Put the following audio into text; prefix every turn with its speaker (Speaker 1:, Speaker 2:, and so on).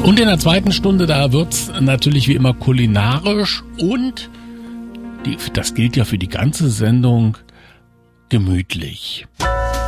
Speaker 1: Und in der zweiten Stunde, da wird's natürlich wie immer kulinarisch und das gilt ja für die ganze Sendung, gemütlich.